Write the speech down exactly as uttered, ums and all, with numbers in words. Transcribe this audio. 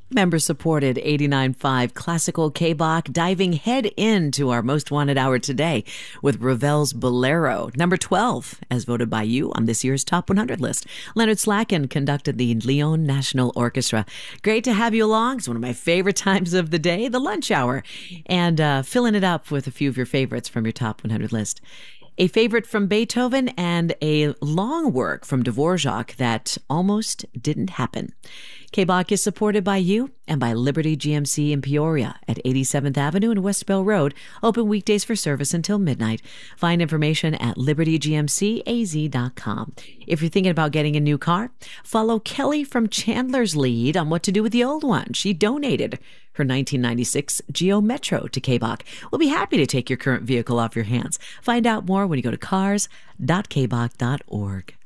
Member-supported eighty-nine point five Classical K-Bach diving head into our Most Wanted Hour today with Ravel's Bolero, number twelve, as voted by you on this year's Top one hundred list. Leonard Slacken conducted the Lyon National Orchestra. Great to have you along. It's one of my favorite times of the day, the lunch hour, and uh, filling it up with a few of your favorites from your Top one hundred list. A favorite from Beethoven and a long work from Dvorak that almost didn't happen. K-Bach is supported by you and by Liberty G M C in Peoria at eighty-seventh Avenue and West Bell Road. Open weekdays for service until midnight. Find information at liberty g m c a z dot com. If you're thinking about getting a new car, follow Kelly from Chandler's lead on what to do with the old one. She donated her nineteen ninety-six Geo Metro to K-Bach. We'll be happy to take your current vehicle off your hands. Find out more when you go to cars dot k bach dot org.